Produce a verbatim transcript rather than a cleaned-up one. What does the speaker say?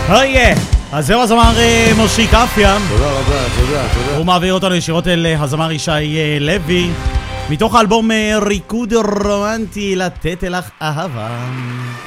היי, אז זהו הזמר מושי קפיה. תודה רבה, תודה, תודה. הוא מעביר אותנו ישירות אל הזמר ישי לוי, מתוך האלבום ריקוד רומנטי לתת לך אהבה.